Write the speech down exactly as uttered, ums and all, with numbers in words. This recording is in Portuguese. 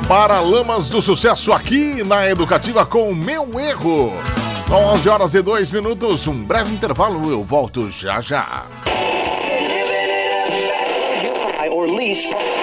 Paralamas do Sucesso aqui na Educativa com Meu Erro. onze horas e dois minutos, um breve intervalo, eu volto já já. Or lease